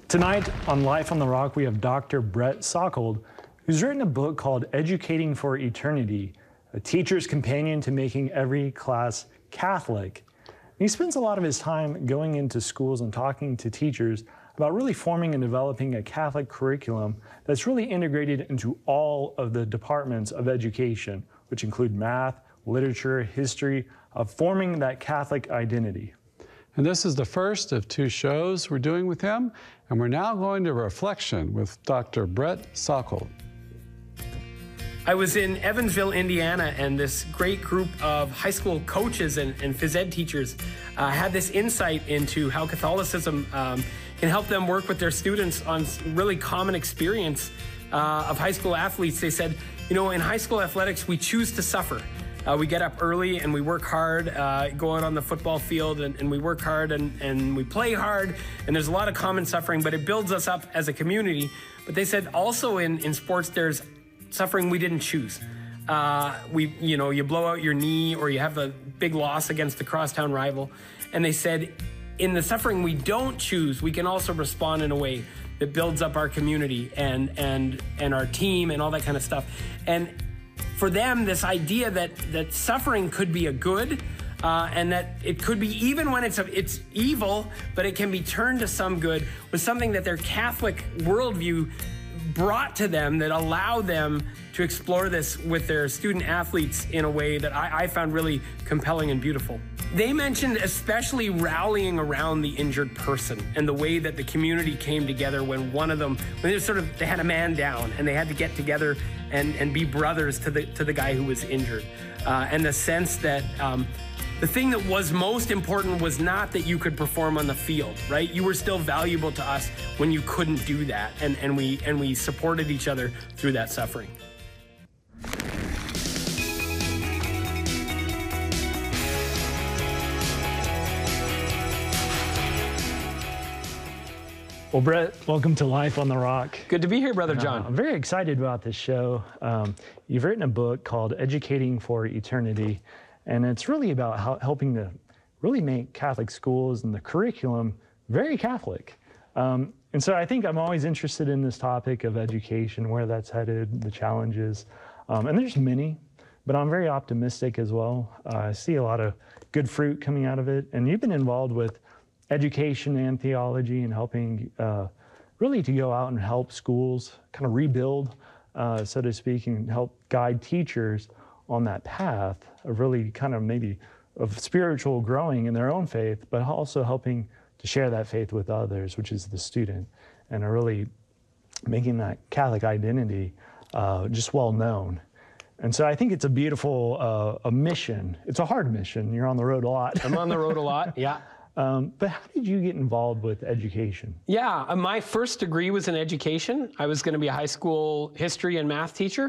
Tonight on Life on the Rock, we have Dr. Brett Sockold, who's written a book called Educating for Eternity, a teacher's companion to making every class Catholic. And he spends a lot of his time going into schools and talking to teachers about really forming and developing a Catholic curriculum that's really integrated into all of the departments of education, which include math, literature, history, of forming that Catholic identity. And this is the first of two shows we're doing with him, and we're now going to Reflection with Dr. Brett Sockold. I was in Evansville, Indiana, and this great group of high school coaches and phys ed teachers had this insight into how Catholicism can help them work with their students on really common experience of high school athletes. They said, you know, in high school athletics, we choose to suffer. We get up early and we work hard, go out on the football field and we work hard and we play hard, and there's a lot of common suffering, but it builds us up as a community. But they said also in sports there's suffering we didn't choose. You blow out your knee or you have a big loss against a crosstown rival. And they said in the suffering we don't choose, we can also respond in a way that builds up our community and our team and all that kind of stuff. And for them, this idea that suffering could be a good, and that it could be, even when it's evil, but it can be turned to some good, was something that their Catholic worldview brought to them that allowed them to explore this with their student athletes in a way that I found really compelling and beautiful. They mentioned especially rallying around the injured person and the way that the community came together when one of them, when they had a man down and they had to get together and be brothers to the guy who was injured. And the sense that the thing that was most important was not that you could perform on the field, right? You were still valuable to us when you couldn't do that, and we supported each other through that suffering. Well, Brett, welcome to Life on the Rock. Good to be here, Brother John. I'm very excited about this show. You've written a book called Educating for Eternity, and it's really about helping to really make Catholic schools and the curriculum very Catholic. And so I think I'm always interested in this topic of education, where that's headed, the challenges. And there's many, but I'm very optimistic as well. I see a lot of good fruit coming out of it. And you've been involved with education and theology and helping really to go out and help schools kind of rebuild, so to speak, and help guide teachers on that path of really kind of maybe of spiritual growing in their own faith, but also helping to share that faith with others, which is the student, and are really making that Catholic identity just well known. And so I think it's a beautiful a mission. It's a hard mission. You're on the road a lot. I'm on the road a lot, yeah. But how did you get involved with education? Yeah, my first degree was in education. I was going to be a high school history and math teacher.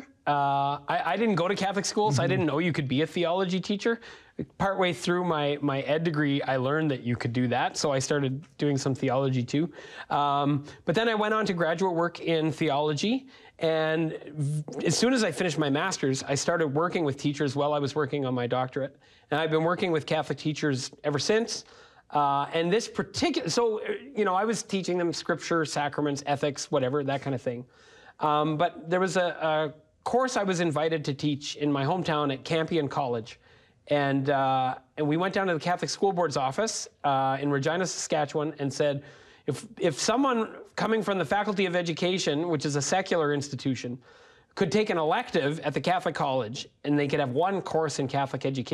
I didn't go to Catholic school, so I didn't know you could be a theology teacher. Partway through my ed degree, I learned that you could do that, so I started doing some theology too. But then I went on to graduate work in theology, and as soon as I finished my master's, I started working with teachers while I was working on my doctorate. And I've been working with Catholic teachers ever since. And this particular, so, I was teaching them scripture, sacraments, ethics, whatever, that kind of thing. But there was a course I was invited to teach in my hometown at Campion College. And we went down to the Catholic School Board's office in Regina, Saskatchewan, and said, if someone coming from the Faculty of Education, which is a secular institution, could take an elective at the Catholic College, and they could have one course in Catholic education,